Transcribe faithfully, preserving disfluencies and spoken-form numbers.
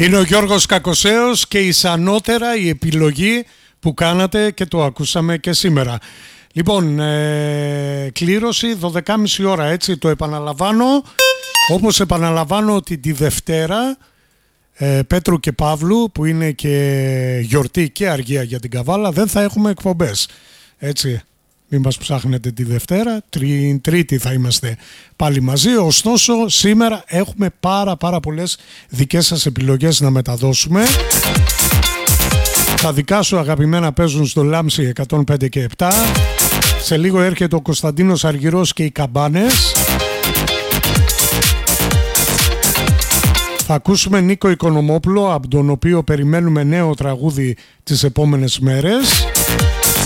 Είναι ο Γιώργος Κακοσέος και ισανότερα η επιλογή που κάνατε και το ακούσαμε και σήμερα. Λοιπόν, ε, κλήρωση δώδεκα και μισή ώρα, έτσι το επαναλαμβάνω. Όπως επαναλαμβάνω ότι τη Δευτέρα ε, Πέτρου και Παύλου, που είναι και γιορτή και αργία για την Καβάλα, δεν θα έχουμε εκπομπές. Έτσι, μην μας ψάχνετε τη Δευτέρα, τρι, Τρίτη θα είμαστε πάλι μαζί. Ωστόσο, σήμερα έχουμε πάρα πάρα πολλές δικές σας επιλογές να μεταδώσουμε. Τα δικά σου αγαπημένα παίζουν στο Λάμψη εκατόν πέντε και επτά. Σε λίγο έρχεται ο Κωνσταντίνος Αργυρός και οι Καμπάνες. Θα ακούσουμε Νίκο Οικονομόπουλο, από τον οποίο περιμένουμε νέο τραγούδι τις επόμενες μέρες.